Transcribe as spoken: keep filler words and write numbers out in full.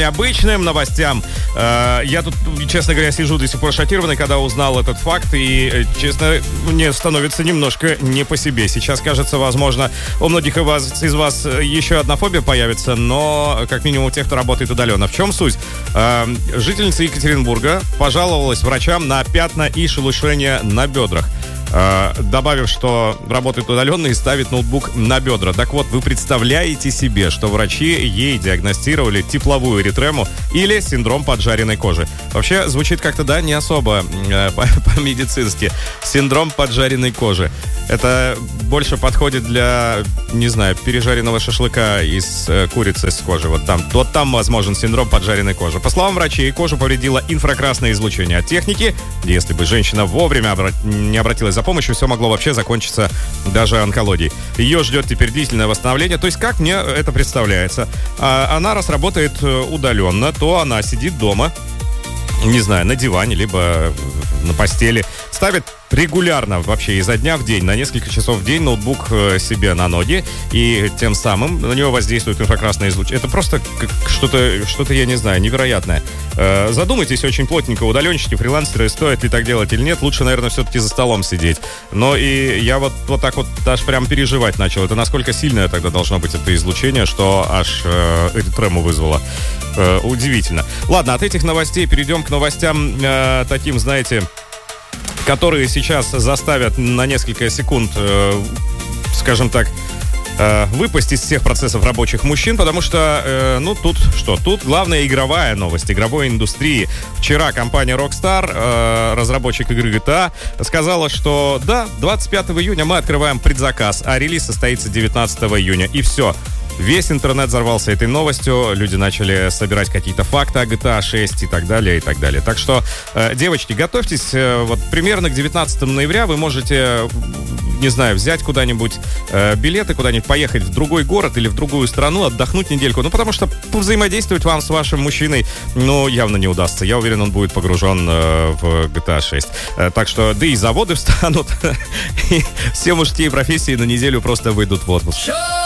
необычным новостям. Э, я тут, честно говоря, сижу до сих пор шокированный, когда узнал этот факт, и, честно, мне становится немножко не по себе. Сейчас, кажется, возможно, у многих из вас, из вас еще одна фобия появится, но, как минимум, у тех, кто работает удаленно. В чем суть? Э, жительница Екатеринбурга пожаловалась врачам на пятна и шелушение на бедрах, добавив, что работает удаленно и ставит ноутбук на бедра. Так вот, вы представляете себе, что врачи ей диагностировали тепловую эритрему или синдром поджаренной кожи. Вообще, звучит как-то, да, не особо э, по-медицински. Синдром поджаренной кожи. Это больше подходит для, не знаю, пережаренного шашлыка из э, курицы с кожи. Вот там, вот там возможен синдром поджаренной кожи. По словам врачей, кожу повредило инфракрасное излучение от техники. Если бы женщина вовремя обра- не обратилась за помощью, все могло вообще закончиться даже онкологией. Ее ждет теперь длительное восстановление. То есть, как мне это представляется? А, она, раз работает удаленно, то она сидит дома, не знаю, на диване, либо на постели, ставит регулярно, вообще изо дня в день, на несколько часов в день ноутбук себе на ноги, и тем самым на него воздействует инфракрасное излучение. Это просто что-то, что-то, я не знаю, невероятное. Задумайтесь очень плотненько, удаленщики, фрилансеры, стоит ли так делать или нет. Лучше, наверное, все-таки за столом сидеть. Но и я вот, вот так вот аж прям переживать начал. Это насколько сильное тогда должно быть это излучение, что аж э, эритрему вызвало. Э, удивительно. Ладно, от этих новостей перейдем к новостям э, таким, знаете, которые сейчас заставят на несколько секунд, э, скажем так, э, выпасть из всех процессов рабочих мужчин, потому что, э, ну, тут что? Тут главная игровая новость игровой индустрии. Вчера компания Rockstar, э, разработчик игры джи ти эй, сказала, что да, двадцать пятого июня мы открываем предзаказ, а релиз состоится девятнадцатого июня. И все. Весь интернет взорвался этой новостью, люди начали собирать какие-то факты о джи ти эй шесть и так далее, и так далее. Так что, э, девочки, готовьтесь, э, вот примерно к девятнадцатому ноября вы можете, не знаю, взять куда-нибудь э, билеты, куда-нибудь поехать в другой город или в другую страну, отдохнуть недельку. Ну, потому что взаимодействовать вам с вашим мужчиной, ну, явно не удастся. Я уверен, он будет погружен э, в джи ти эй шесть. Э, так что, да и заводы встанут, и все мужские профессии на неделю просто выйдут в отпуск.